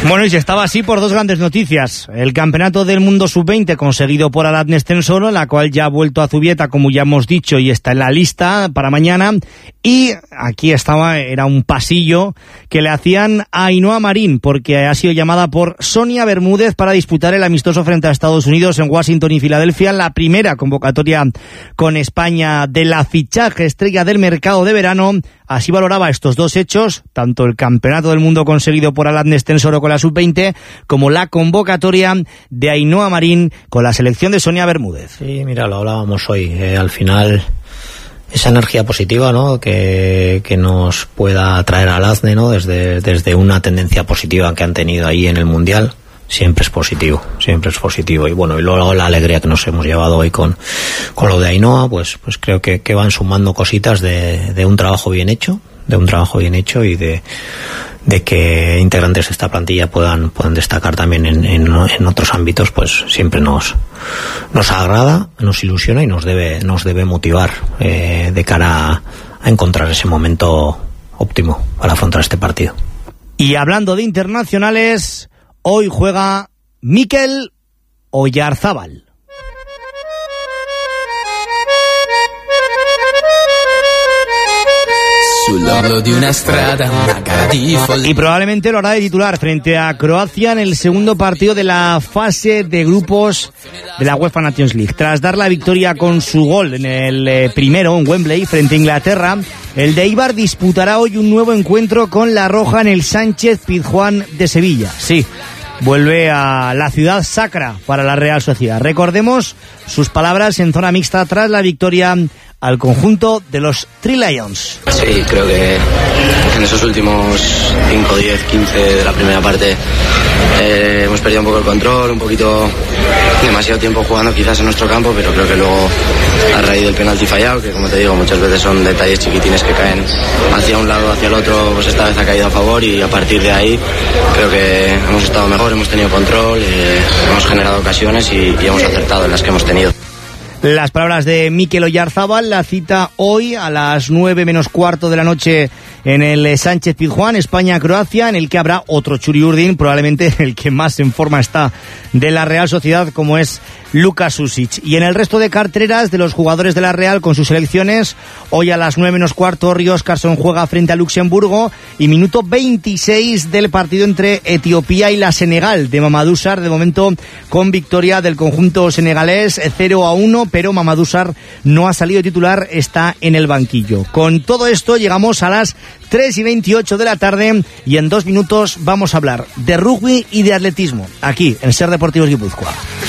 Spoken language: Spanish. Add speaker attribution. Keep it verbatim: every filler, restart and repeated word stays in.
Speaker 1: Bueno, y se estaba así por dos grandes noticias. El Campeonato del Mundo sub veinte conseguido por Aladne Extensoro, la cual ya ha vuelto a Zubieta, como ya hemos dicho, y está en la lista para mañana. Y aquí estaba, era un pasillo que le hacían a Ainhoa Marín, porque ha sido llamada por Sonia Bermúdez para disputar el amistoso frente a Estados Unidos en Washington y Filadelfia, la primera convocatoria con España de la fichaje estrella del mercado de verano. Así valoraba estos dos hechos, tanto el Campeonato del Mundo conseguido por Aladne Extensoro con la sub veinte, como la convocatoria de Ainhoa Marín con la selección de Sonia Bermúdez.
Speaker 2: Sí, mira, lo hablábamos hoy. Eh, al final, esa energía positiva, ¿no?, que, que nos pueda traer a Aladne, ¿no?, desde, desde una tendencia positiva que han tenido ahí en el Mundial, siempre es positivo, siempre es positivo. Y bueno, y luego la alegría que nos hemos llevado hoy con, con lo de Ainhoa, pues, pues creo que, que van sumando cositas de, de un trabajo bien hecho, de un trabajo bien hecho y de, de que integrantes de esta plantilla puedan, puedan destacar también en, en, en otros ámbitos, pues siempre nos, nos agrada, nos ilusiona y nos debe, nos debe motivar eh, de cara a, a encontrar ese momento óptimo para afrontar este partido.
Speaker 1: Y hablando de internacionales, hoy juega Mikel Oyarzábal. Y probablemente lo hará de titular frente a Croacia en el segundo partido de la fase de grupos de la UEFA Nations League. Tras dar la victoria con su gol en el eh, primero en Wembley frente a Inglaterra, el de Eibar disputará hoy un nuevo encuentro con la Roja en el Sánchez Pizjuán de Sevilla. Sí, vuelve a la ciudad sacra para la Real Sociedad. Recordemos sus palabras en zona mixta tras la victoria al conjunto de los Three Lions.
Speaker 3: Sí, creo que en esos últimos cinco, diez, quince de la primera parte eh, hemos perdido un poco el control, un poquito demasiado tiempo jugando quizás en nuestro campo, pero creo que luego a raíz del penalti fallado, que como te digo muchas veces son detalles chiquitines que caen hacia un lado o hacia el otro, pues esta vez ha caído a favor y a partir de ahí creo que hemos estado mejor, hemos tenido control, eh, hemos generado ocasiones y, y hemos acertado en las que hemos tenido.
Speaker 1: Las palabras de Mikel Oyarzábal, la cita hoy a las nueve menos cuarto de la noche en el Sánchez Pizjuán, España-Croacia, en el que habrá otro Txuri Urdin, probablemente el que más en forma está de la Real Sociedad, como es Luka Susic. Y en el resto de carteleras de los jugadores de la Real con sus selecciones, hoy a las nueve menos cuarto Ori Óscarsson juega frente a Luxemburgo y minuto veintiséis del partido entre Etiopía y la Senegal de Mamadou Sarr, de momento con victoria del conjunto senegalés cero a uno, pero Mamadou Sarr no ha salido titular, está en el banquillo. Con todo esto llegamos a las tres y veintiocho de la tarde y en dos minutos vamos a hablar de rugby y de atletismo aquí en Ser Deportivos Guipúzcoa.